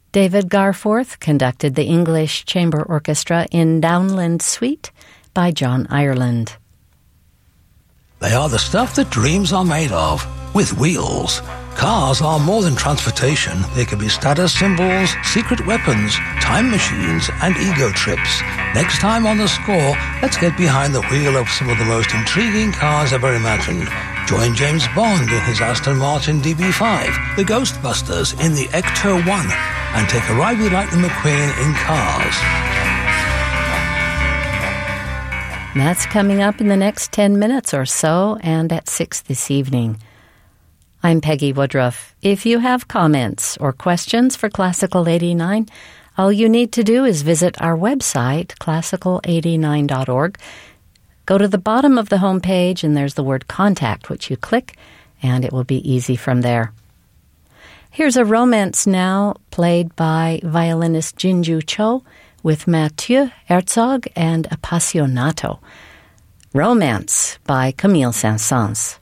David Garforth conducted the English Chamber Orchestra in Downland Suite by John Ireland. They are the stuff that dreams are made of, with wheels. Cars are more than transportation. They can be status symbols, secret weapons, time machines, and ego trips. Next time on The Score, let's get behind the wheel of some of the most intriguing cars ever imagined. Join James Bond in his Aston Martin DB5, the Ghostbusters in the Ecto 1, and take a ride with Lightning McQueen in Cars. That's coming up in the next 10 minutes or so, and at 6 this evening. I'm Peggy Woodruff. If you have comments or questions for Classical 89, all you need to do is visit our website, classical89.org. Go to the bottom of the homepage, and there's the word Contact, which you click, and it will be easy from there. Here's a romance now, played by violinist Jinju Cho with Mathieu Herzog and Appassionato. Romance by Camille Saint-Saëns.